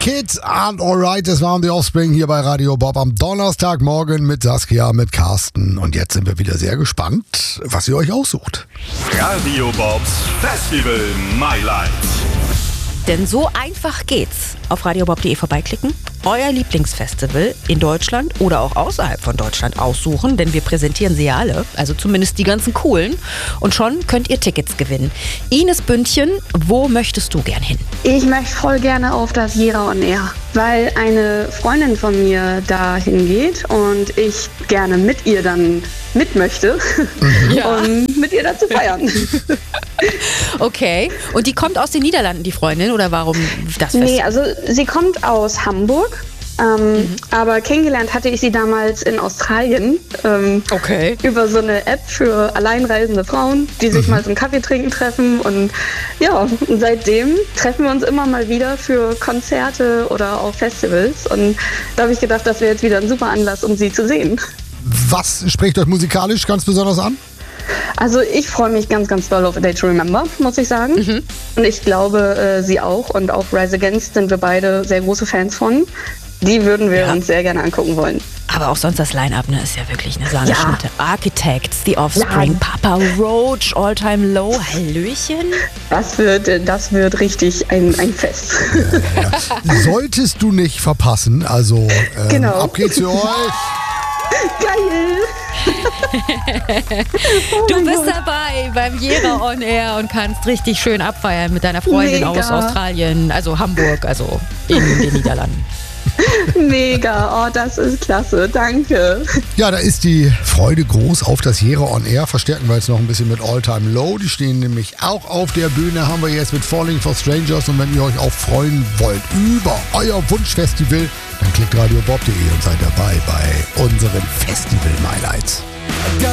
Kids aren't alright, das waren die Offspring hier bei Radio Bob am Donnerstagmorgen mit Saskia, mit Carsten. Und jetzt sind wir wieder sehr gespannt, was ihr euch aussucht. Radio Bobs Festival Highlights. Denn so einfach geht's. Auf radiobob.de vorbeiklicken, euer Lieblingsfestival in Deutschland oder auch außerhalb von Deutschland aussuchen, denn wir präsentieren sie ja alle, also zumindest die ganzen coolen. Und schon könnt ihr Tickets gewinnen. Ines Bündchen, wo möchtest du gern hin? Ich möchte voll gerne auf das Jera on Air, weil eine Freundin von mir da hingeht und ich gerne mit ihr dann mit möchte, um mit ihr da zu feiern. Okay, und die kommt aus den Niederlanden, die Freundin, oder warum das Fest? Nee, also sie kommt aus Hamburg, aber kennengelernt hatte ich sie damals in Australien über so eine App für alleinreisende Frauen, die sich mal zum Kaffee trinken treffen und ja, seitdem treffen wir uns immer mal wieder für Konzerte oder auch Festivals und da habe ich gedacht, das wäre jetzt wieder ein super Anlass, um sie zu sehen. Was spricht euch musikalisch ganz besonders an? Also ich freue mich ganz, ganz doll auf A Day to Remember, muss ich sagen. Und ich glaube, sie auch. Und auf Rise Against sind wir beide sehr große Fans von. Die würden wir uns sehr gerne angucken wollen. Aber auch sonst das Line-Up, ne, ist ja wirklich eine Sahneschnitte. Architects, The Offspring, Papa Roach, All Time Low, Hallöchen. Das wird richtig ein Fest. Ja. Solltest du nicht verpassen, also ab geht's für euch. Geil! Du bist dabei beim Jera on Air und kannst richtig schön abfeiern mit deiner Freundin aus Australien, also Hamburg, also in den Niederlanden. Mega, oh, das ist klasse, danke. Ja, da ist die Freude groß auf das Jera on Air. Verstärken wir jetzt noch ein bisschen mit All Time Low. Die stehen nämlich auch auf der Bühne, haben wir jetzt mit Falling for Strangers. Und wenn ihr euch auch freuen wollt über euer Wunschfestival, dann klickt radiobob.de und seid dabei bei unseren Festival Highlights.